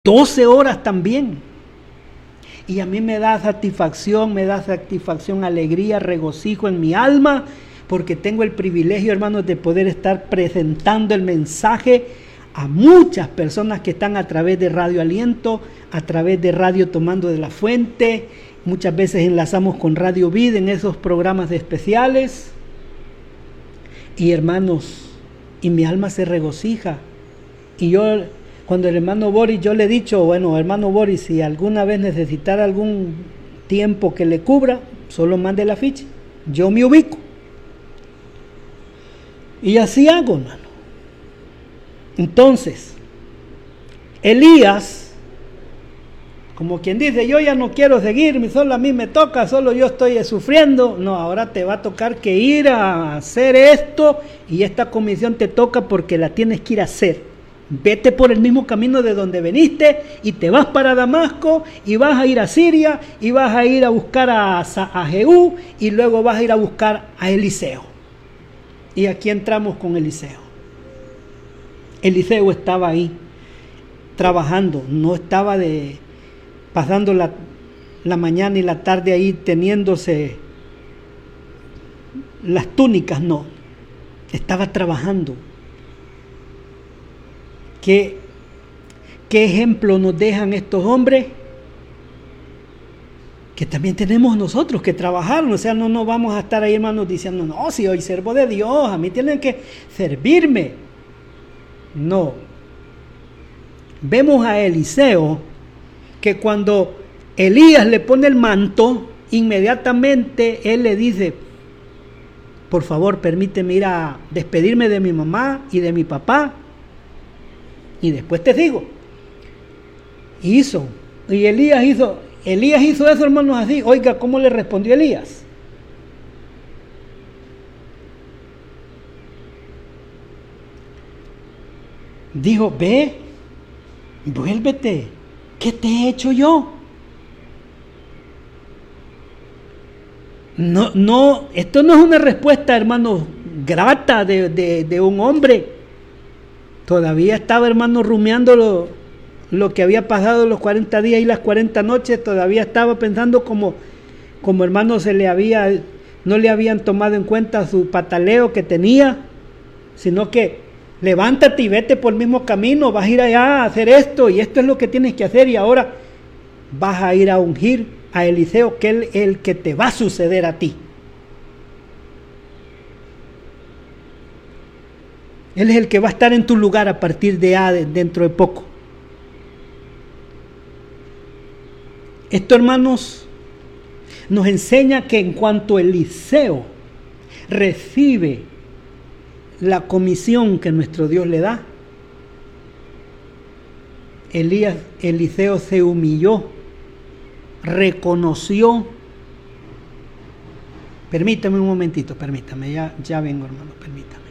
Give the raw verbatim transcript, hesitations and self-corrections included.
doce horas también. Y a mí me da satisfacción, me da satisfacción, alegría, regocijo en mi alma, porque tengo el privilegio, hermanos, de poder estar presentando el mensaje a muchas personas que están a través de Radio Aliento, a través de Radio Tomando de la Fuente. Muchas veces enlazamos con Radio Vida en esos programas especiales. Y hermanos, y mi alma se regocija. Y yo, cuando el hermano Boris, yo le he dicho, bueno, hermano Boris, si alguna vez necesitara algún tiempo que le cubra, solo mande la ficha, yo me ubico. Y así hago, hermano. Entonces, Elías, como quien dice, yo ya no quiero seguir, solo a mí me toca, solo yo estoy sufriendo. No, ahora te va a tocar que ir a hacer esto, y esta comisión te toca porque la tienes que ir a hacer. Vete por el mismo camino de donde veniste y te vas para Damasco y vas a ir a Siria y vas a ir a buscar a, a Jehú y luego vas a ir a buscar a Eliseo. Y aquí entramos con Eliseo. Eliseo estaba ahí trabajando, no estaba de pasando la, la mañana y la tarde ahí teniéndose las túnicas, no, estaba trabajando. ¿Qué, qué ejemplo nos dejan estos hombres? Que también tenemos nosotros que trabajar, o sea, no nos vamos a estar ahí, hermanos, diciendo, no, si hoy sirvo de Dios, a mí tienen que servirme. No. Vemos a Eliseo que cuando Elías le pone el manto, inmediatamente él le dice, por favor, permíteme ir a despedirme de mi mamá y de mi papá, y después te digo. Hizo, y Elías hizo, Elías hizo eso, hermanos, así. Oiga, ¿cómo le respondió Elías? Dijo, ve, vuélvete, ¿qué te he hecho yo? No, no, esto no es una respuesta, hermanos, grata de, de, de un hombre. Todavía estaba, hermano, rumiando lo, lo que había pasado los cuarenta días y las cuarenta noches. Todavía estaba pensando como, como hermano, se le había, no le habían tomado en cuenta su pataleo que tenía, sino que levántate y vete por el mismo camino, vas a ir allá a hacer esto, y esto es lo que tienes que hacer, y ahora vas a ir a ungir a Eliseo, que es el, el que te va a suceder a ti. Él es el que va a estar en tu lugar a partir de, de dentro de poco. Esto, hermanos, nos enseña que en cuanto Eliseo recibe la comisión que nuestro Dios le da, Elías, Eliseo se humilló, reconoció. Permítame un momentito, permítame, ya, ya vengo, hermano, permítame.